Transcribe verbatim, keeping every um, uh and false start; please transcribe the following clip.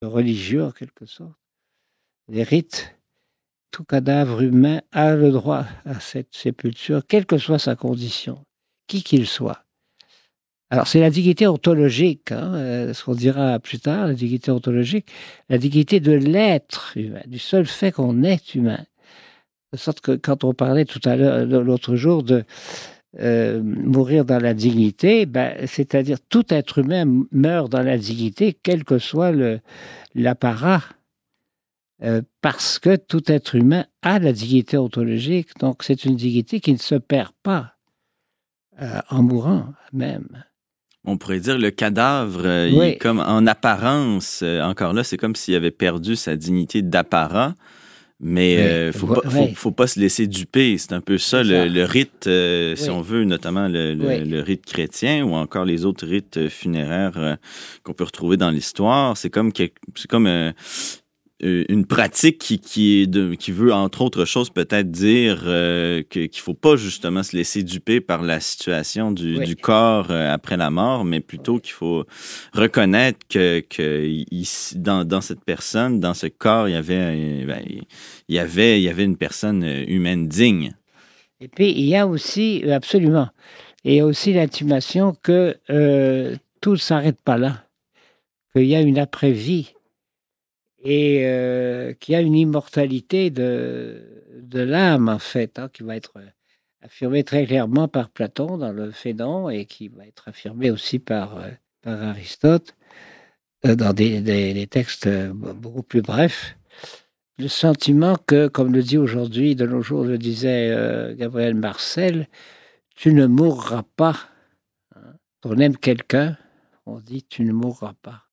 religieux en quelque sorte, les rites. Tout cadavre humain a le droit à cette sépulture, quelle que soit sa condition, qui qu'il soit. Alors, c'est la dignité ontologique, hein, euh, ce qu'on dira plus tard, la dignité ontologique, la dignité de l'être humain, du seul fait qu'on est humain. De sorte que quand on parlait tout à l'heure, l'autre jour, de euh, mourir dans la dignité, ben, c'est-à-dire tout être humain meurt dans la dignité, quel que soit le, l'apparat, euh, parce que tout être humain a la dignité ontologique, donc c'est une dignité qui ne se perd pas euh, en mourant même. On pourrait dire le cadavre, euh, Oui. il est comme en apparence, euh, encore là, c'est comme s'il avait perdu sa dignité d'apparat, mais il euh, faut, ouais. faut, faut pas se laisser duper. C'est un peu ça, le, le rite, euh, oui. si on veut, notamment le, le, oui. le rite chrétien ou encore les autres rites funéraires euh, qu'on peut retrouver dans l'histoire. C'est comme, c'est comme euh, une pratique qui, qui, est de, qui veut, entre autres choses, peut-être dire euh, que, qu'il ne faut pas justement se laisser duper par la situation du, oui. du corps euh, après la mort, mais plutôt qu'il faut reconnaître que, que ici, dans, dans cette personne, dans ce corps, il y avait, ben, il y avait, il y avait une personne humaine digne. Et puis, il y a aussi, absolument, il y a aussi l'intimation que euh, tout ne s'arrête pas là, qu'il y a une après-vie. Et euh, qui a une immortalité de, de l'âme, en fait, hein, qui va être affirmée très clairement par Platon dans le Phédon et qui va être affirmée aussi par, euh, par Aristote euh, dans des, des, des textes beaucoup plus brefs. Le sentiment que, comme le dit aujourd'hui, de nos jours, le disait euh, Gabriel Marcel, tu ne mourras pas. Hein. Quand on aime quelqu'un, on dit tu ne mourras pas.